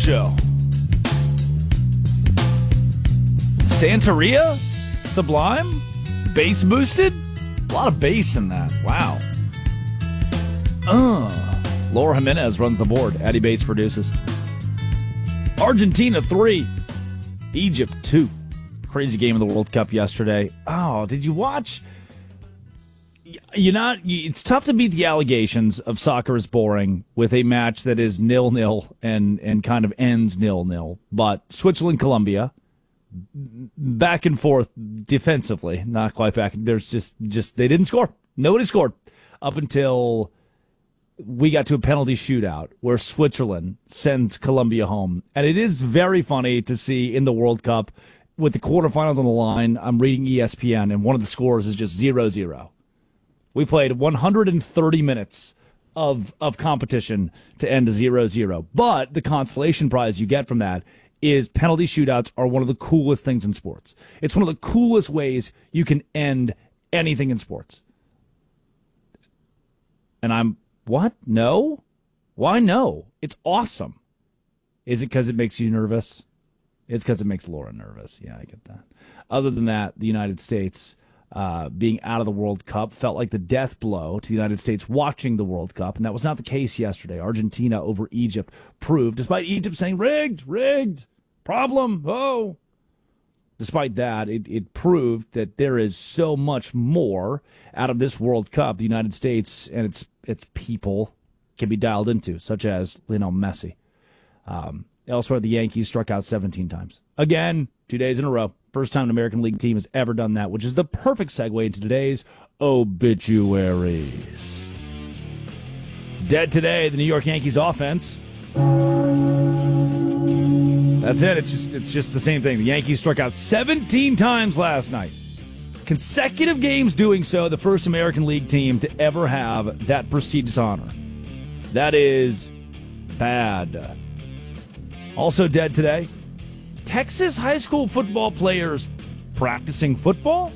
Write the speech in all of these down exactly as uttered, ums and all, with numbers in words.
show. Santeria? Sublime? Bass boosted? A lot of bass in that. Wow. Uh, Laura Jimenez runs the board. Addie Bates produces. Argentina three. Egypt two. Crazy game of the World Cup yesterday. Oh, did you watch? You're not. It's tough to beat the allegations of soccer is boring with a match that is nil-nil and, and kind of ends nil-nil. But Switzerland-Colombia, back and forth defensively, not quite back. There's just, just they didn't score. Nobody scored up until we got to a penalty shootout where Switzerland sends Colombia home. And it is very funny to see in the World Cup with the quarterfinals on the line. I'm reading E S P N, and one of the scores is just zero zero. We played one hundred thirty minutes of of competition to end zero zero. But the consolation prize you get from that is penalty shootouts are one of the coolest things in sports. It's one of the coolest ways you can end anything in sports. And I'm, what? No? Why no? It's awesome. Is it because it makes you nervous? It's because it makes Laura nervous. Yeah, I get that. Other than that, the United States uh, being out of the World Cup felt like the death blow to the United States watching the World Cup, and that was not the case yesterday. Argentina over Egypt proved, despite Egypt saying, rigged, rigged, problem, oh. Despite that, it, it proved that there is so much more out of this World Cup the United States and its its people can be dialed into, such as Lionel Messi. Um, elsewhere, the Yankees struck out seventeen times. Again, two days in a row. First time an American League team has ever done that, which is the perfect segue into today's obituaries. Dead today, the New York Yankees offense. That's it. It's just it's just the same thing. The Yankees struck out seventeen times last night. Consecutive games doing so, the first American League team to ever have that prestigious honor. That is bad. Also dead today, Texas high school football players practicing football?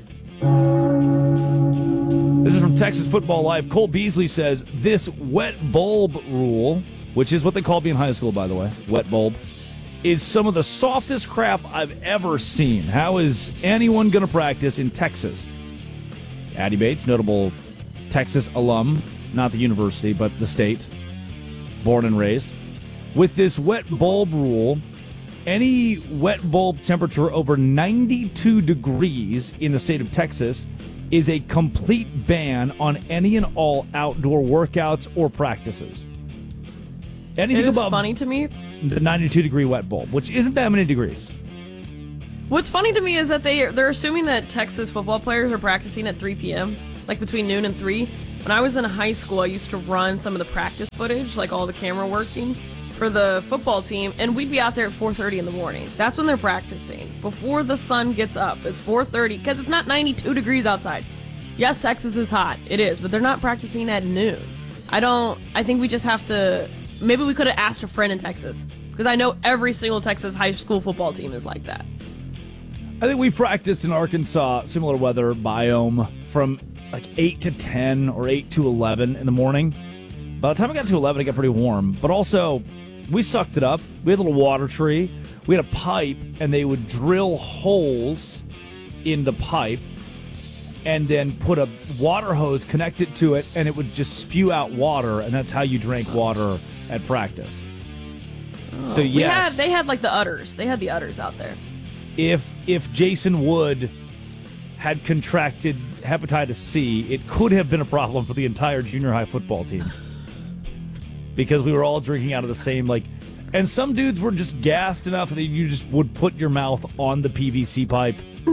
This is from Texas Football Live. Cole Beasley says this wet bulb rule, which is what they called me in high school, by the way, wet bulb, is some of the softest crap I've ever seen. How is anyone going to practice in Texas? Addie Bates, notable Texas alum, not the university, but the state, born and raised. With this wet bulb rule, any wet bulb temperature over ninety-two degrees in the state of Texas is a complete ban on any and all outdoor workouts or practices. Anything it is above funny to me. The ninety-two degree wet bulb, which isn't that many degrees. What's funny to me is that they they're assuming that Texas football players are practicing at three p.m., like between noon and three. When I was in high school, I used to run some of the practice footage, like all the camera working, for the football team, and we'd be out there at four thirty in the morning. That's when they're practicing. Before the sun gets up, it's four thirty, because it's not ninety-two degrees outside. Yes, Texas is hot. It is, but they're not practicing at noon. I don't, I think we just have to, maybe we could have asked a friend in Texas, because I know every single Texas high school football team is like that. I think we practiced in Arkansas, similar weather biome, from like eight to ten or eight to eleven in the morning. By the time I got to eleven, it got pretty warm. But also, we sucked it up. We had a little water tree. We had a pipe, and they would drill holes in the pipe and then put a water hose connected to it, and it would just spew out water, and that's how you drank water at practice. Oh. So, yes. We had, they had, like, the udders. They had the udders out there. If if Jason Wood had contracted hepatitis C, it could have been a problem for the entire junior high football team. Because we were all drinking out of the same, like, and some dudes were just gassed enough that you just would put your mouth on the P V C pipe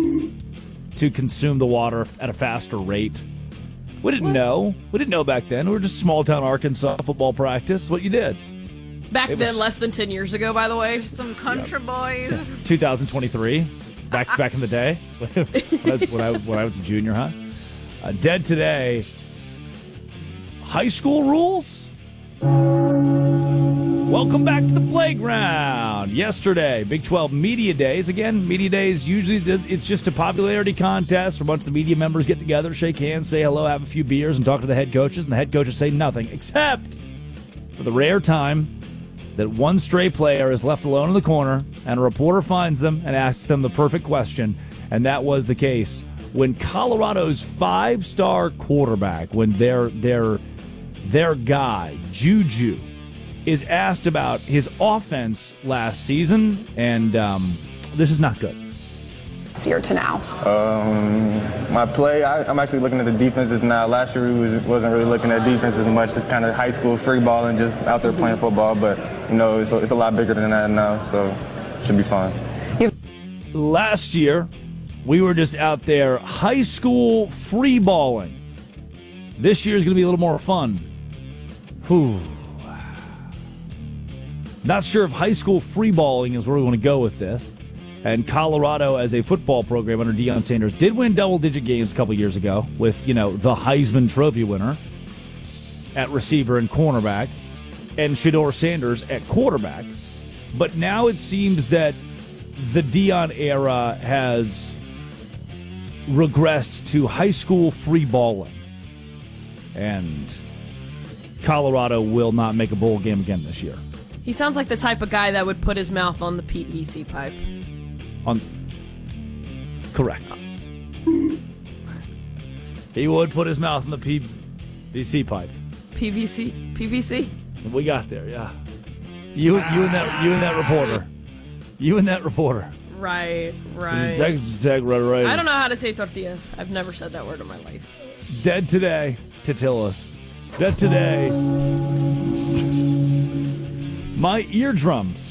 to consume the water at a faster rate. We didn't what? know. We didn't know back then. We were just small town Arkansas football practice. What you did. Back it then, was, less than ten years ago, by the way. Some country yeah. boys. twenty twenty-three, back back in the day, when, I was, when, I, when I was a junior high. Uh, dead today. High school rules? Welcome back to the playground. Yesterday, Big twelve Media Days. Again, Media Days, usually it's just a popularity contest where a bunch of the media members get together, shake hands, say hello, have a few beers, and talk to the head coaches. And the head coaches say nothing, except for the rare time that one stray player is left alone in the corner, and a reporter finds them and asks them the perfect question, and that was the case when Colorado's five-star quarterback, when their their their guy, Juju, is asked about his offense last season, and um, this is not good. Year to now. Um, my play, I, I'm actually looking at the defenses now. Last year we was, wasn't really looking at defense as much, just kind of high school free ball and just out there playing football. But, you know, it's, it's a lot bigger than that now, so it should be fun. Last year, we were just out there high school free balling. This year is going to be a little more fun. Whew. Not sure if high school free balling is where we want to go with this. And Colorado, as a football program under Deion Sanders, did win double-digit games a couple years ago with, you know, the Heisman Trophy winner at receiver and cornerback, and Shedeur Sanders at quarterback. But now it seems that the Deion era has regressed to high school free balling. And Colorado will not make a bowl game again this year. He sounds like the type of guy that would put his mouth on the P V C pipe. On correct. He would put his mouth in the P V C pipe. P V C? P V C? We got there, yeah. You, you and that, you and that reporter, you and that reporter. Right, right. Exact, exact, right, right. I don't know how to say tortillas. I've never said that word in my life. Dead today, Tortillas. Dead today. My eardrums.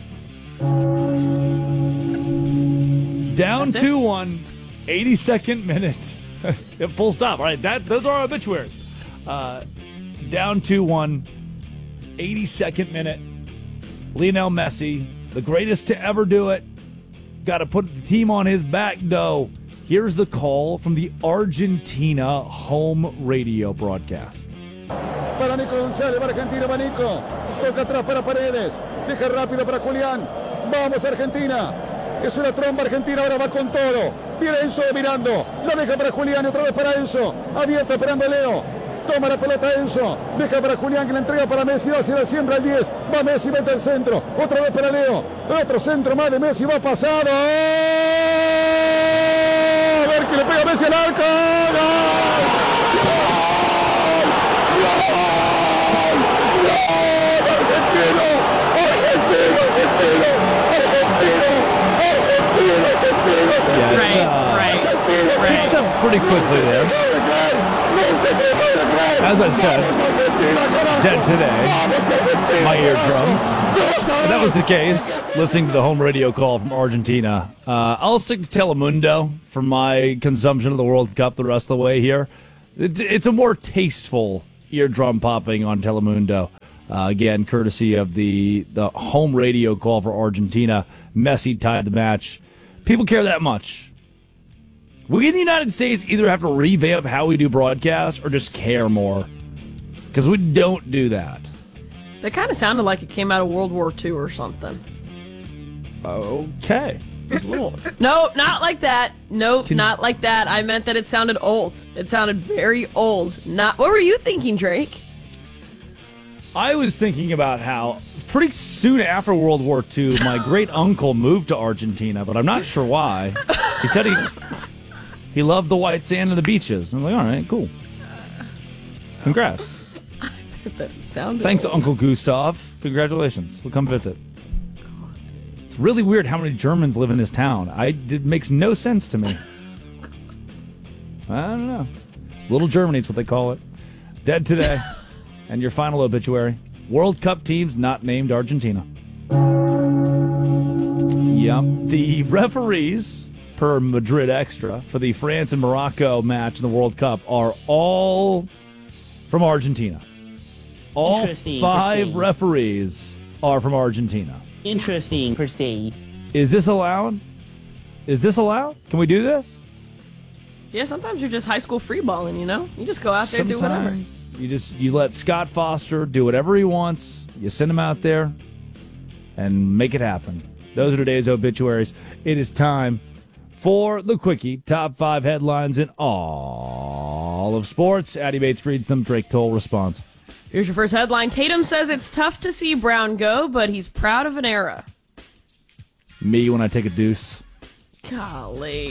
Down two one, eighty-second minute. Full stop. All right, that those are our obituaries. Uh, down two one, eighty-second minute. Lionel Messi, the greatest to ever do it. Got to put the team on his back, though. Here's the call from the Argentina home radio broadcast. Para Nico González, para Argentina, va Nico. Toca atrás para Paredes. Deja rápido para Julián. Vamos, Argentina. Es una tromba Argentina, ahora va con todo. Viene Enzo mirando. La deja para Julián, otra vez para Enzo. Abierto esperando a Leo. Toma la pelota Enzo. Deja para Julián que la entrega para Messi. Va hacia la siembra el diez. Va Messi, mete el centro. Otra vez para Leo. Otro centro más de Messi. Va pasado. A ver que le pega Messi al arco. ¡Gol! Argentino, argentino, argentino, argentino, argentino, argentino. Right, right, right. Picks up pretty quickly there. As I said, dead today, my eardrums. But that was the case, listening to the home radio call from Argentina. Uh, I'll stick to Telemundo for my consumption of the World Cup the rest of the way here. It's, it's a more tasteful eardrum popping on Telemundo. Uh, again, courtesy of the, the home radio call for Argentina. Messi tied the match. People care that much. We in the United States either have to revamp how we do broadcasts or just care more. Because we don't do that. That kind of sounded like it came out of World War Two or something. Okay. No, not like that. No, Can- not like that. I meant that it sounded old. It sounded very old. Not. What were you thinking, Drake? I was thinking about how pretty soon after World War Two, my great uncle moved to Argentina, but I'm not sure why. He said he he loved the white sand and the beaches. I'm like, all right, cool. Congrats. That sounded Thanks, old. Uncle Gustav. Congratulations. We'll come visit. It's really weird how many Germans live in this town. I, it makes no sense to me. I don't know. Little Germany is what they call it. Dead today. And your final obituary. World Cup teams not named Argentina. Yep. The referees, per Madrid Extra, for the France and Morocco match in the World Cup are all from Argentina. All Interesting, five interesting. referees are from Argentina. Interesting, per se. Is this allowed? Is this allowed? Can we do this? Yeah, sometimes you're just high school free balling, you know? You just go out there and do whatever. Sometimes you just you let Scott Foster do whatever he wants. You send him out there and make it happen. Those are today's obituaries. It is time for the Quickie. Top five headlines in all of sports. Addy Bates reads them. Drake Toll responds. Here's your first headline. Tatum says it's tough to see Brown go, but he's proud of an era. Me when I take a deuce. Golly.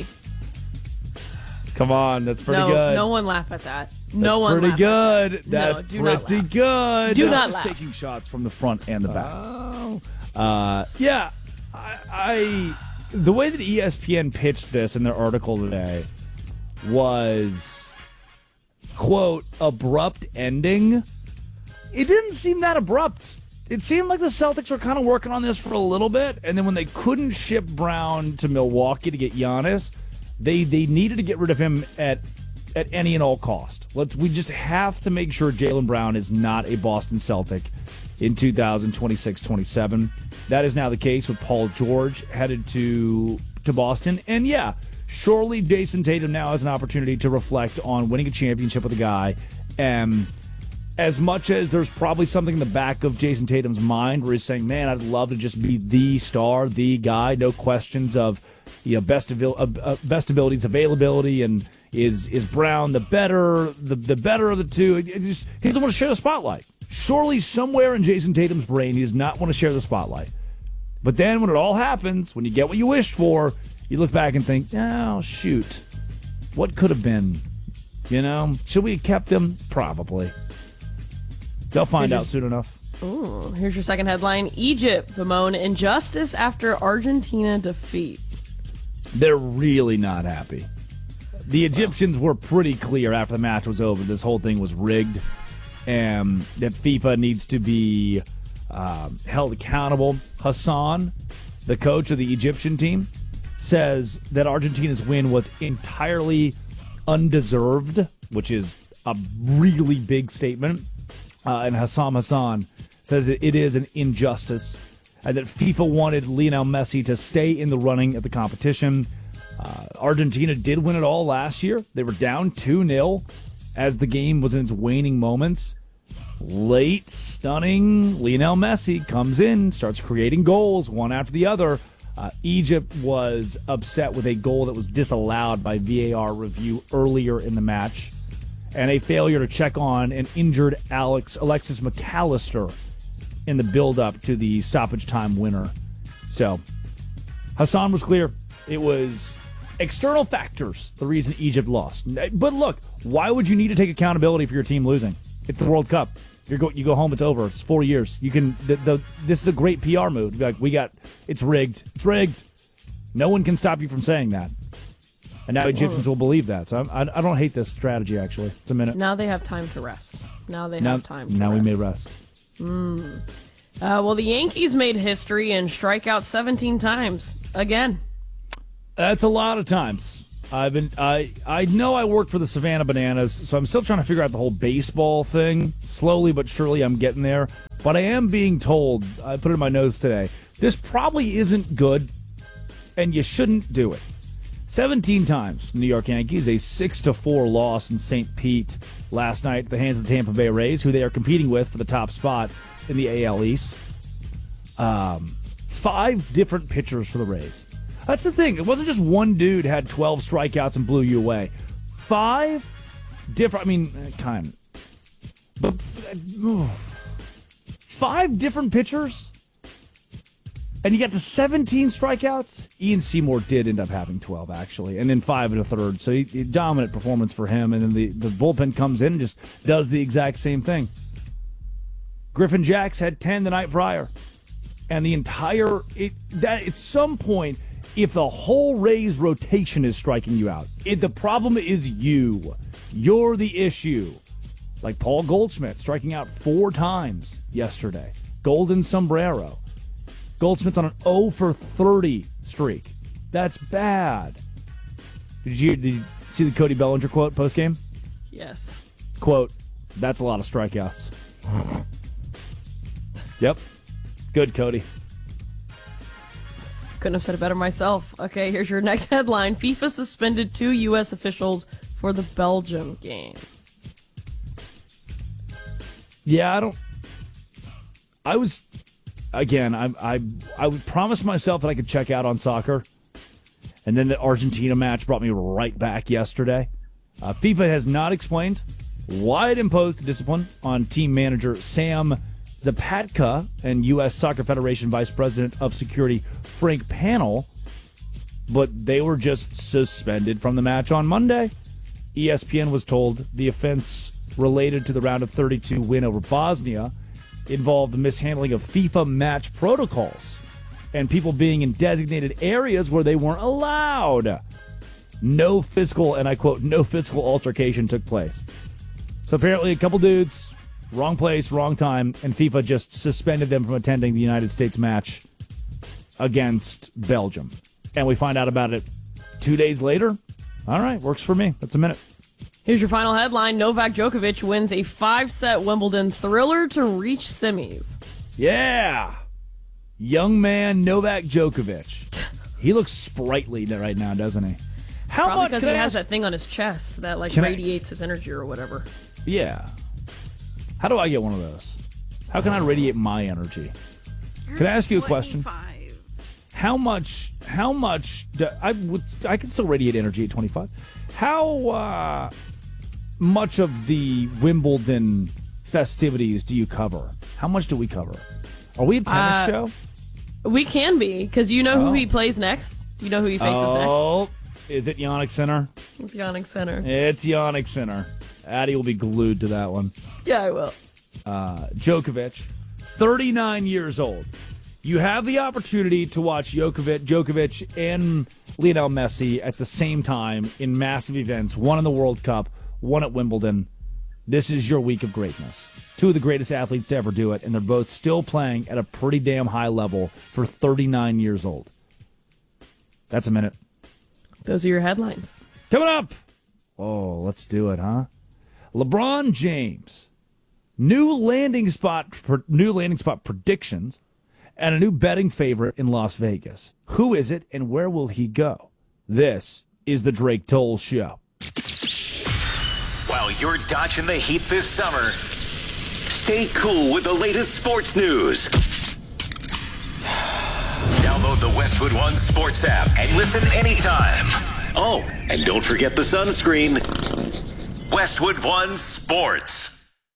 Come on, that's pretty no, good. No one laugh at that. That's no one pretty laugh good. At that. That's no, do not pretty laugh. good. Do no, not just laugh. taking shots from the front and the back. Oh. Uh, yeah, I, I the way that E S P N pitched this in their article today was, quote, abrupt ending. It didn't seem that abrupt. It seemed like the Celtics were kind of working on this for a little bit, and then when they couldn't ship Brown to Milwaukee to get Giannis, they they needed to get rid of him at at any and all cost. Let's we just have to make sure Jaylen Brown is not a Boston Celtic in two thousand twenty-six twenty-seven. That is now the case with Paul George headed to to Boston, and yeah, surely Jason Tatum now has an opportunity to reflect on winning a championship with a guy. And as much as there's probably something in the back of Jason Tatum's mind where he's saying, man, I'd love to just be the star, the guy, no questions of, you know, best, abil- uh, uh, best abilities, availability, and is is Brown the better, the, the better of the two? It, it just, he doesn't want to share the spotlight. Surely somewhere in Jason Tatum's brain, he does not want to share the spotlight. But then when it all happens, when you get what you wished for, you look back and think, oh, shoot, what could have been? You know, should we have kept him? Probably. They'll find here's out soon enough. Ooh, here's your second headline. Egypt bemoan injustice after Argentina defeat. They're really not happy. The Egyptians were pretty clear after the match was over. This whole thing was rigged, and that FIFA needs to be um, held accountable. Hassan, the coach of the Egyptian team, says that Argentina's win was entirely undeserved, which is a really big statement. Uh, and Hassam Hassan says that it is an injustice and that FIFA wanted Lionel Messi to stay in the running at the competition. Uh, Argentina did win it all last year. They were down two nil as the game was in its waning moments. Late, stunning Lionel Messi comes in, starts creating goals one after the other. Uh, Egypt was upset with a goal that was disallowed by V A R review earlier in the match, and a failure to check on an injured Alex Alexis McAllister in the build-up to the stoppage time winner. So, Hassan was clear. It was external factors, the reason Egypt lost. But look, why would you need to take accountability for your team losing? It's the World Cup. You go, you go home, it's over. It's four years. You can. The, the, this is a great P R move. Be like, we got, it's rigged. It's rigged. No one can stop you from saying that. And now Egyptians will believe that. So I, I don't hate this strategy, actually. It's a minute. Now they have time to rest. Now they now, have time to Now rest. we may rest. Mm. Uh, well, the Yankees made history and strike out seventeen times. Again. That's a lot of times. I've been I I know I work for the Savannah Bananas, so I'm still trying to figure out the whole baseball thing. Slowly but surely I'm getting there. But I am being told, I put it in my notes today, this probably isn't good, and you shouldn't do it. seventeen times New York Yankees, a six to four loss in Saint Pete last night at the hands of the Tampa Bay Rays, who they are competing with for the top spot in the A L East. Um, five different pitchers for the Rays. That's the thing. It wasn't just one dude had twelve strikeouts and blew you away. Five different, I mean, kind of. But five different pitchers? And you got the seventeen strikeouts? Ian Seymour did end up having twelve, actually, and then five and a third. So he, he, dominant performance for him. And then the, the bullpen comes in and just does the exact same thing. Griffin Jacks had ten the night prior. And the entire, it, that at some point, if the whole Rays rotation is striking you out, it, the problem is you. You're the issue. Like Paul Goldschmidt striking out four times yesterday. Golden sombrero. Goldsmith's on an oh for thirty streak. That's bad. Did you, did you see the Cody Bellinger quote post-game? Yes. Quote, that's a lot of strikeouts. Yep. Good, Cody. Couldn't have said it better myself. Okay, here's your next headline. FIFA suspended two U S officials for the Belgium game. Yeah, I don't... I was... Again, I I I would promise myself that I could check out on soccer, and then the Argentina match brought me right back yesterday. Uh, FIFA has not explained Wyatt imposed discipline on team manager Sam Zapatka and U S Soccer Federation Vice President of Security Frank Panel, but they were just suspended from the match on Monday. E S P N was told the offense related to the round of thirty-two win over Bosnia involved the mishandling of FIFA match protocols and people being in designated areas where they weren't allowed. No physical, and I quote, no physical altercation took place. So apparently a couple dudes, wrong place, wrong time, and FIFA just suspended them from attending the United States match against Belgium. And we find out about it two days later. All right, works for me. That's a minute. Here's your final headline. Novak Djokovic wins a five-set Wimbledon thriller to reach semis. Yeah. Young man Novak Djokovic. He looks sprightly right now, doesn't he? How Probably much because can he I has ask- that thing on his chest that like Can I- radiates his energy or whatever. Yeah. How do I get one of those? How can I radiate my energy? Can I ask you a question? How much? How much? Do, I would. I can still radiate energy at twenty-five. How uh, much of the Wimbledon festivities do you cover? How much do we cover? Are we a tennis Uh, show? We can be, because you know Oh. who he plays next? Do you know who he faces Oh, is it Yannick Sinner? next? It's Yannick Sinner. It's Yannick Sinner. Addie will be glued to that one. Yeah, I will. Uh, Djokovic, thirty-nine years old. You have the opportunity to watch Djokovic, Djokovic and Lionel Messi at the same time in massive events, one in the World Cup, one at Wimbledon. This is your week of greatness. Two of the greatest athletes to ever do it, and they're both still playing at a pretty damn high level for thirty-nine years old. That's a minute. Those are your headlines. Coming up. Oh, let's do it, huh? LeBron James. New landing spot new landing spot predictions and a new betting favorite in Las Vegas. Who is it and where will he go? This is the Drake Toll Show. While you're dodging the heat this summer, stay cool with the latest sports news. Download the Westwood One Sports app and listen anytime. Oh, and don't forget the sunscreen. Westwood One Sports.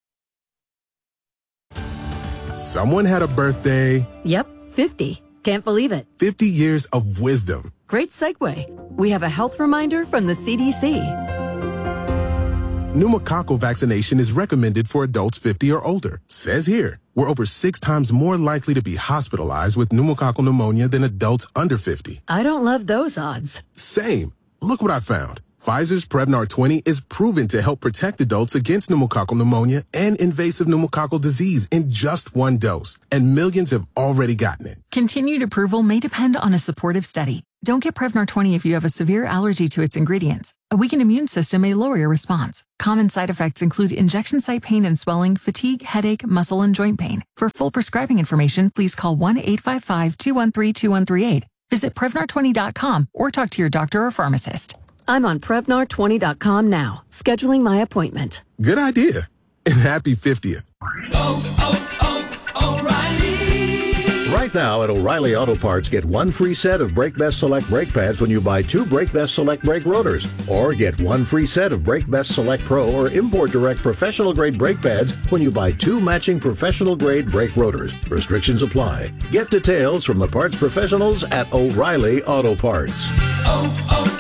Someone had a birthday. Yep, fifty. Can't believe it. fifty years of wisdom. Great segue. We have a health reminder from the C D C. Pneumococcal vaccination is recommended for adults fifty or older. Says here, we're over six times more likely to be hospitalized with pneumococcal pneumonia than adults under fifty. I don't love those odds. Same. Look what I found. Pfizer's Prevnar twenty is proven to help protect adults against pneumococcal pneumonia and invasive pneumococcal disease in just one dose, and millions have already gotten it. Continued approval may depend on a supportive study. Don't get Prevnar twenty if you have a severe allergy to its ingredients. A weakened immune system may lower your response. Common side effects include injection site pain and swelling, fatigue, headache, muscle, and joint pain. For full prescribing information, please call one eight five five, two one three, two one three eight. Visit Prevnar twenty dot com or talk to your doctor or pharmacist. I'm on Prevnar twenty dot com now, scheduling my appointment. Good idea. And happy fiftieth. Oh, oh, oh, O'Reilly. Right now at O'Reilly Auto Parts, get one free set of Brake Best Select brake pads when you buy two Brake Best Select brake rotors. Or get one free set of Brake Best Select Pro or Import Direct professional grade brake pads when you buy two matching professional grade brake rotors. Restrictions apply. Get details from the parts professionals at O'Reilly Auto Parts. Oh, oh,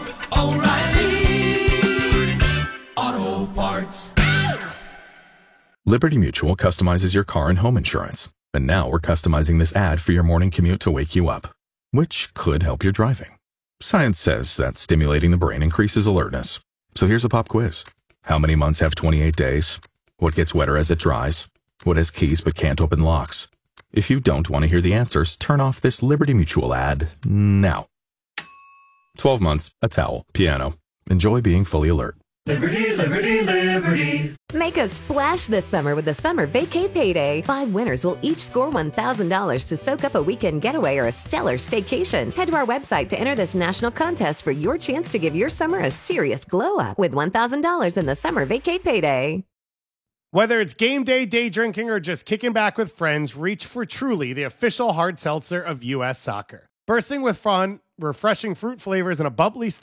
O'Reilly Auto Parts. Liberty Mutual customizes your car and home insurance. And now we're customizing this ad for your morning commute to wake you up, which could help your driving. Science says that stimulating the brain increases alertness. So here's a pop quiz. How many months have twenty-eight days? What gets wetter as it dries? What has keys but can't open locks? If you don't want to hear the answers, turn off this Liberty Mutual ad now. twelve months, a towel, piano. Enjoy being fully alert. Liberty, liberty, liberty. Make a splash this summer with the Summer Vacay Payday. Five winners will each score one thousand dollars to soak up a weekend getaway or a stellar staycation. Head to our website to enter this national contest for your chance to give your summer a serious glow up with one thousand dollars in the Summer Vacay Payday. Whether it's game day, day drinking, or just kicking back with friends, reach for Truly, the official hard seltzer of U S Soccer. Bursting with fun, refreshing fruit flavors, and a bubbly style,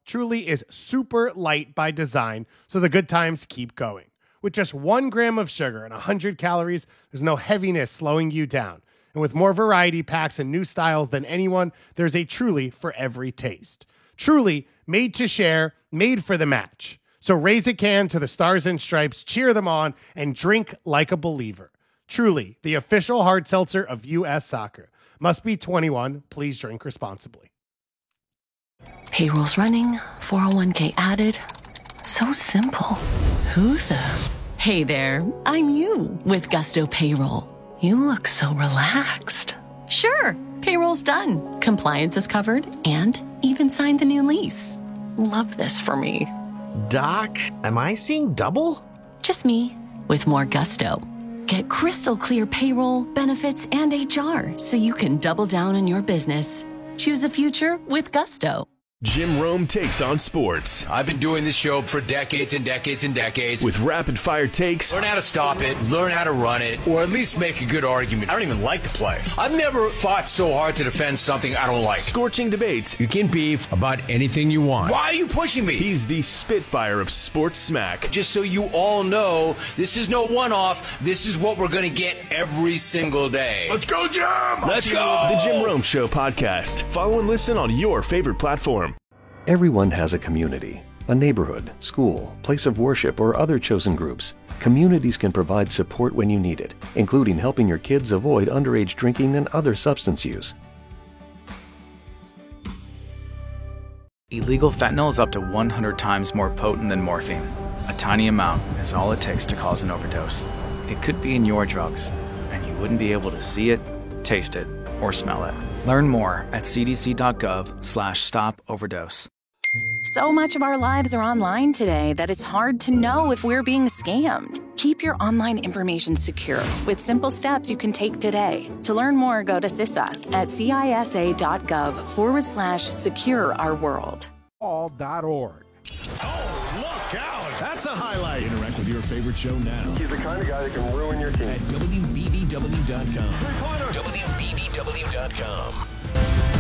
Truly is super light by design, so the good times keep going. With just one gram of sugar and one hundred calories, there's no heaviness slowing you down. And with more variety packs and new styles than anyone, there's a Truly for every taste. Truly, made to share, made for the match. So raise a can to the Stars and Stripes, cheer them on, and drink like a believer. Truly, the official hard seltzer of U S Soccer. Must be twenty-one. Please drink responsibly. Payroll's running, four oh one k added. So simple. Who the? Hey there, I'm you with Gusto Payroll. You look so relaxed. Sure, payroll's done. Compliance is covered and even signed the new lease. Love this for me. Doc, am I seeing double? Just me with more gusto. Get crystal clear payroll, benefits, and H R so you can double down on your business. Choose a future with Gusto. Jim Rome takes on sports. I've been doing this show for decades and decades and decades. With rapid-fire takes. Learn how to stop it, learn how to run it, or at least make a good argument. I don't even like the play. I've never fought so hard to defend something I don't like. Scorching debates. You can beef about anything you want. Why are you pushing me? He's the Spitfire of sports smack. Just so you all know, this is no one-off. This is what we're going to get every single day. Let's go, Jim! Let's go! The Jim Rome Show podcast. Follow and listen on your favorite platform. Everyone has a community, a neighborhood, school, place of worship, or other chosen groups. Communities can provide support when you need it, including helping your kids avoid underage drinking and other substance use. Illegal fentanyl is up to one hundred times more potent than morphine. A tiny amount is all it takes to cause an overdose. It could be in your drugs, and you wouldn't be able to see it, taste it, or smell it. Learn more at cdc.gov slash stop overdose. So much of our lives are online today that it's hard to know if we're being scammed. Keep your online information secure with simple steps you can take today. To learn more, go to C I S A at cisa.gov forward slash secure our world. all dot org. Oh, look out! That's a highlight. Interact with your favorite show now. He's the kind of guy that can ruin your team. At W B B W dot com. Three-pointer. W B B W dot com.